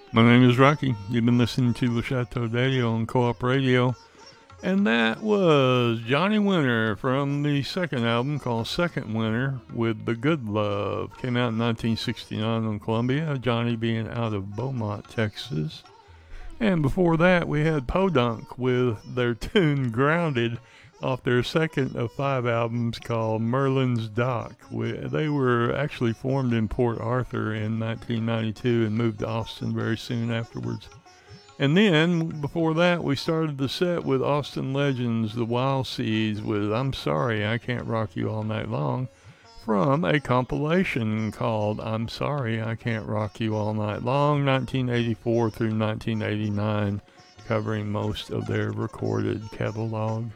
My name is Rocky. You've been listening to Le Chateau Radio on Co-op Radio. And that was Johnny Winter from the second album called Second Winter with The Good Love. Came out in 1969 on Columbia, Johnny being out of Beaumont, Texas. And before that, we had Podunk with their tune Grounded off their second of 5 albums called Merlin's Dock. They were actually formed in Port Arthur in 1992 and moved to Austin very soon afterwards. And then, before that, we started the set with Austin Legends, The Wild Seeds, with I'm Sorry I Can't Rock You All Night Long, from a compilation called I'm Sorry I Can't Rock You All Night Long, 1984 through 1989, covering most of their recorded catalog.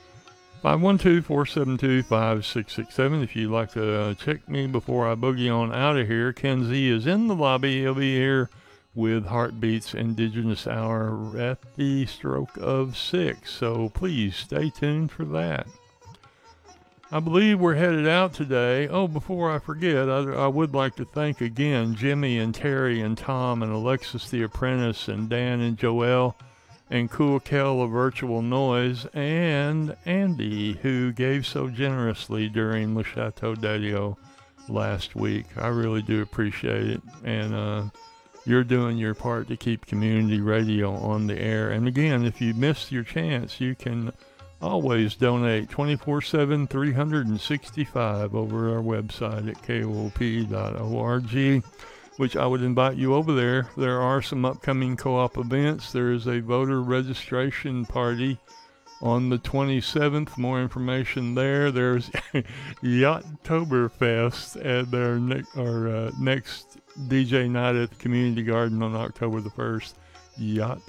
512-472-5667 if you'd like to check me before I boogie on out of here. Ken Z is in the lobby. He'll be here with Heartbeats Indigenous Hour at the stroke of 6. So please stay tuned for that. I believe we're headed out today. Oh, before I forget, I would like to thank again Jimmy and Terry and Tom and Alexis the Apprentice and Dan and Joelle and Cool Kel of Virtual Noise and Andy, who gave so generously during Le Chateau Daddio last week. I really do appreciate it. And you're doing your part to keep community radio on the air. And again, if you missed your chance, you can always donate 24/7, 365 over our website at koop.org, which I would invite you over there. There are some upcoming co-op events. There is a voter registration party on the 27th. More information there. There's Yachttoberfest at their next DJ night at the Community Garden on October the 1st. Yacht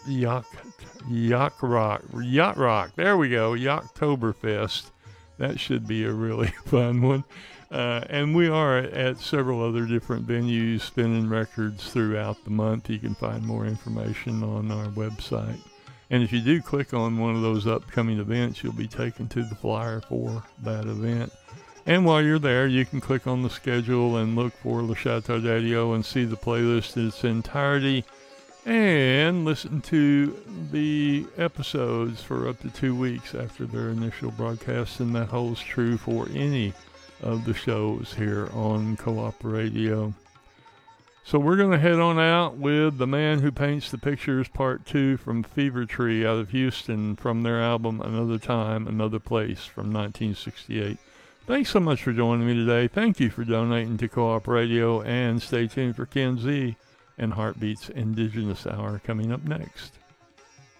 Rock. There we go. Yachttoberfest. That should be a really fun one. And we are at several other different venues spinning records throughout the month. You can find more information on our website. And if you do click on one of those upcoming events, you'll be taken to the flyer for that event. And while you're there, you can click on the schedule and look for Le Chateau Daddio and see the playlist in its entirety and listen to the episodes for up to 2 weeks after their initial broadcast. And that holds true for any of the shows here on Co-op Radio. So we're going to head on out with The Man Who Paints the Pictures Part 2 from Fever Tree out of Houston from their album Another Time, Another Place from 1968. Thanks so much for joining me today. Thank you for donating to Co-op Radio, and stay tuned for Ken Z and Heartbeats Indigenous Hour coming up next.